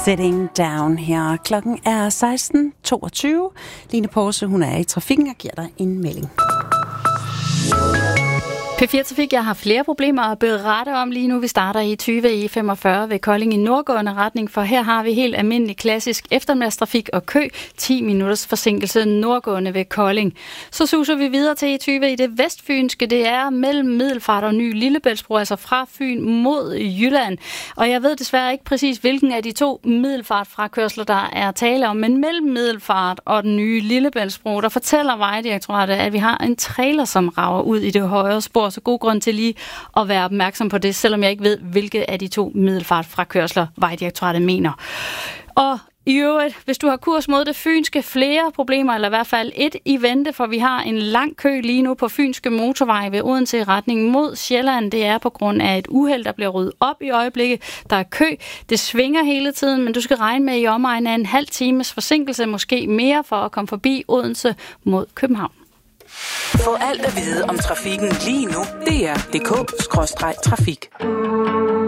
Sitting Down her. Klokken er 16.22. Line Porse, hun er i trafikken og giver dig en melding. P4 Trafik, jeg har flere problemer at berette om lige nu. Vi starter i 20E45 ved Kolding i nordgående retning, for her har vi helt almindelig klassisk eftermiddagstrafik og kø. 10 minutters forsinkelse nordgående ved Kolding. Så suser vi videre til E20 i det vestfynske. Det er mellem Middelfart og Ny Lillebæltsbro, altså fra Fyn mod Jylland. Og jeg ved desværre ikke præcis, hvilken af de to Middelfart-frakørsler, der er tale om. Men mellem Middelfart og den nye Lillebæltsbro, der fortæller Vejdirektoratet, at vi har en trailer, som rager ud i det højre spor. Så god grund til lige at være opmærksom på det, selvom jeg ikke ved, hvilke af de to Middelfart-frakørsler Vejdirektoratet mener. Og i øvrigt, hvis du har kurs mod det fynske, flere problemer, eller i hvert fald et i vente, for vi har en lang kø lige nu på Fynske Motorvej ved Odense i retning mod Sjælland. Det er på grund af et uheld, der bliver ryddet op i øjeblikket. Der er kø. Det svinger hele tiden, men du skal regne med i omegn af en halv times forsinkelse, måske mere, for at komme forbi Odense mod København. Få alt at vide om trafikken lige nu. DR.dk/trafik.